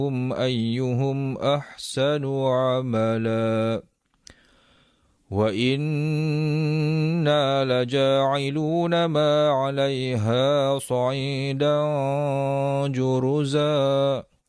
أيهم أحسن عملا وإنا لجاعلون ما عليها صعيدا جرزا